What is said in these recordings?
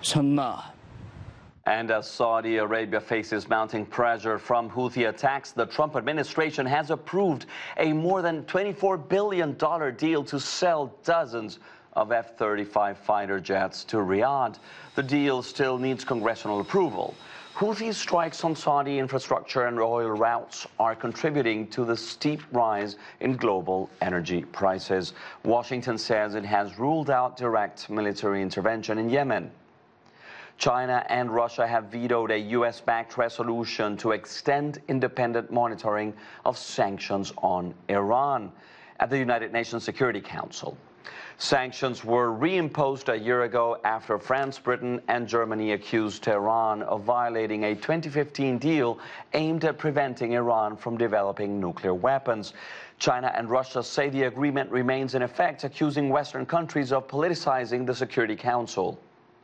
And as Saudi Arabia faces mounting pressure from Houthi attacks, the Trump administration has approved a more than $24 billion deal to sell dozens of F-35 fighter jets to Riyadh. The deal still needs congressional approval. Houthi strikes on Saudi infrastructure and oil routes are contributing to the steep rise in global energy prices. Washington says it has ruled out direct military intervention in Yemen. China and Russia have vetoed a U.S.-backed resolution to extend independent monitoring of sanctions on Iran at the United Nations Security Council. Sanctions were reimposed a year ago after France, Britain, and Germany accused Tehran of violating a 2015 deal aimed at preventing Iran from developing nuclear weapons. China and Russia say the agreement remains in effect, accusing Western countries of politicizing the Security Council.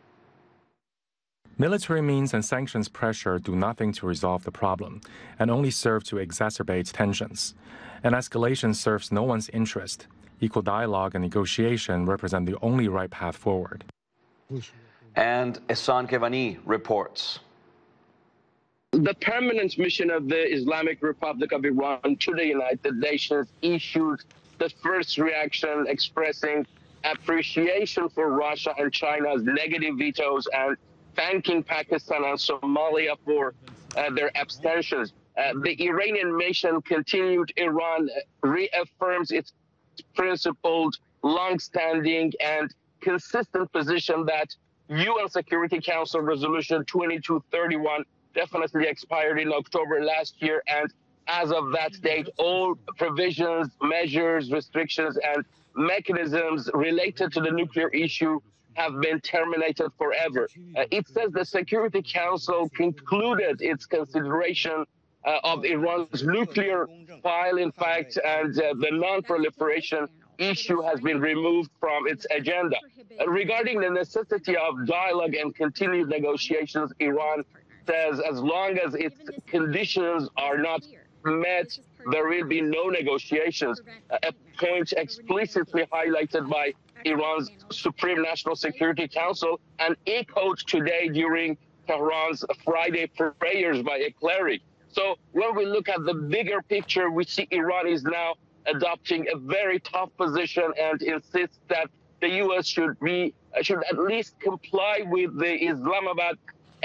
Military means and sanctions pressure do nothing to resolve the problem and only serve to exacerbate tensions. An escalation serves no one's interest. Equal dialogue and negotiation represent the only right path forward. And Ehsan Kevani reports. The permanent mission of the Islamic Republic of Iran to the United Nations issued the first reaction expressing appreciation for Russia and China's negative vetoes and thanking Pakistan and Somalia for their abstentions. The Iranian mission continued. Iran reaffirms its principled, long-standing, and consistent position that UN Security Council Resolution 2231 definitely expired in October last year, and as of that date, all provisions, measures, restrictions, and mechanisms related to the nuclear issue have been terminated forever. It says the Security Council concluded its consideration of Iran's nuclear file, in fact, and the non-proliferation issue has been removed from its agenda. Regarding the necessity of dialogue and continued negotiations, Iran says as long as its conditions are not met, there will be no negotiations, a point explicitly highlighted by Iran's Supreme National Security Council and echoed today during Tehran's Friday prayers by a cleric. So when we look at the bigger picture, we see Iran is now adopting a very tough position and insists that the U.S. should at least comply with the Islamabad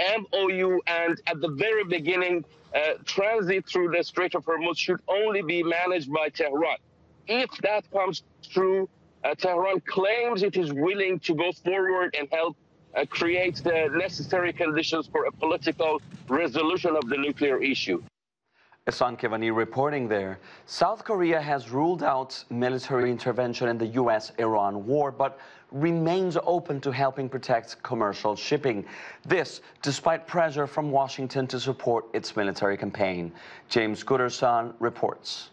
MOU, and at the very beginning, transit through the Strait of Hormuz should only be managed by Tehran. If that comes true, Tehran claims it is willing to go forward and help create the necessary conditions for a political resolution of the nuclear issue. Ehsan Kevani reporting there. South Korea has ruled out military intervention in the U.S.-Iran war, but remains open to helping protect commercial shipping. This, despite pressure from Washington to support its military campaign. James Gooderson reports.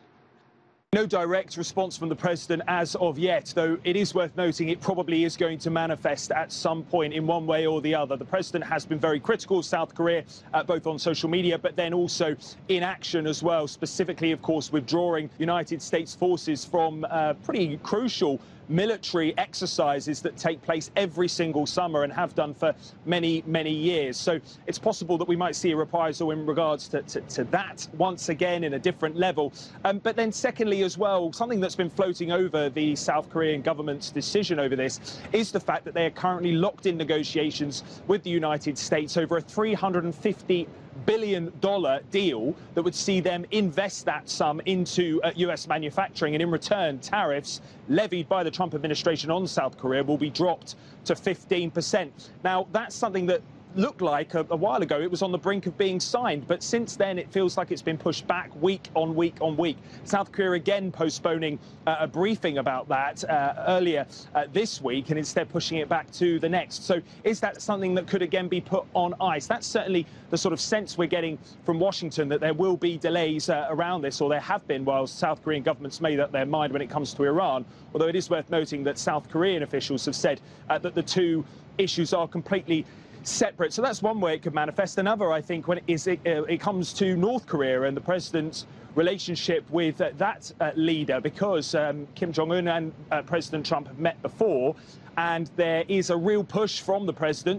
No direct response from the president as of yet, though it is worth noting it probably is going to manifest at some point in one way or the other. The president has been very critical of South Korea, both on social media, but then also in action as well, specifically, of course, withdrawing United States forces from pretty crucial military exercises that take place every single summer and have done for many, many years. So it's possible that we might see a reprisal in regards to that once again in a different level. But then secondly as well, something that's been floating over the South Korean government's decision over this is the fact that they are currently locked in negotiations with the United States over a $350 billion deal that would see them invest that sum into U.S. manufacturing, and in return, tariffs levied by the Trump administration on South Korea will be dropped to 15%. Now, that's something that looked like a while ago it was on the brink of being signed, but since then it feels like it's been pushed back week on week on week. South Korea again postponing a briefing about that earlier this week and instead pushing it back to the next. So is that something that could again be put on ice? That's certainly the sort of sense we're getting from Washington, that there will be delays around this, or there have been, while South Korean governments made up their mind when it comes to Iran. Although it is worth noting that South Korean officials have said that the two issues are completely separate. So that's one way it could manifest. Another, I think, when it comes to North Korea and the president's relationship with that leader, because Kim Jong-un and President Trump have met before, and there is a real push from the president